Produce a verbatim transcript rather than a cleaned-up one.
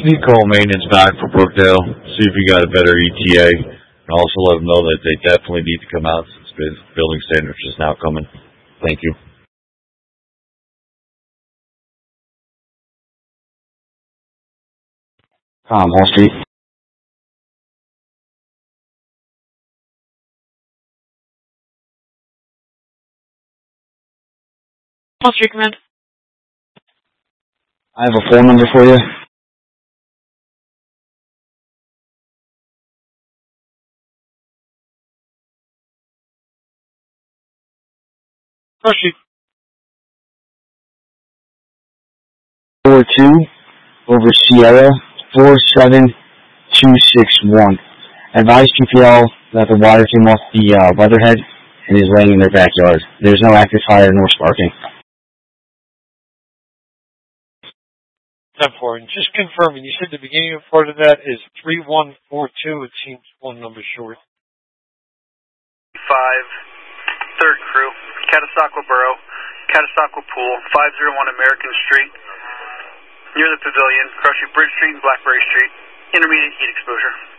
you call maintenance back for Brookdale, see if you got a better E T A, and also let them know that they definitely need to come out since building standards is now coming. Thank you. Um, Wall Street. Wall Street Command. I have a phone number for you. Wall Street. Four two over Sierra four seven two six one. Advise G P L that the water came off the uh, weatherhead and is laying in their backyard. There's no active fire nor sparking. ten four. And just confirming, you said the beginning of part of that is three one four two. It seems one number short. five, third crew, Catasauqua Borough, Catasauqua Pool, five oh one American Street, near the Pavilion, Crushy Bridge Street and Blackberry Street, intermediate heat exposure.